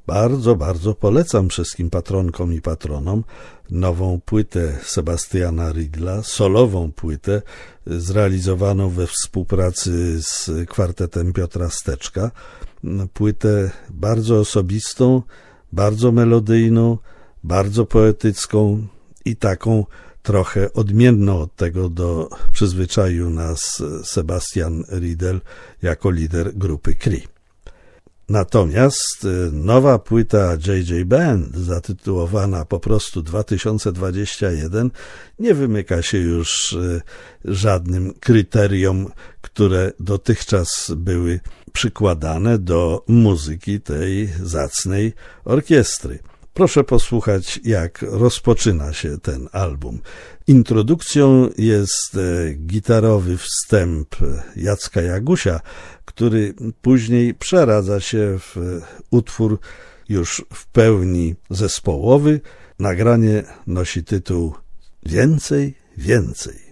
Bardzo, bardzo polecam wszystkim patronkom i patronom nową płytę Sebastiana Riedla, solową płytę zrealizowaną we współpracy z kwartetem Piotra Steczka. Płytę bardzo osobistą, bardzo melodyjną, bardzo poetycką i taką trochę odmienną od tego, do przyzwyczaił nas Sebastian Riedel jako lider grupy Cree. Natomiast nowa płyta JJ Band, zatytułowana po prostu 2021, nie wymyka się już żadnym kryteriom, które dotychczas były przykładane do muzyki tej zacnej orkiestry. Proszę posłuchać, jak rozpoczyna się ten album. Introdukcją jest gitarowy wstęp Jacka Jagusia, który później przeradza się w utwór już w pełni zespołowy. Nagranie nosi tytuł Więcej, więcej.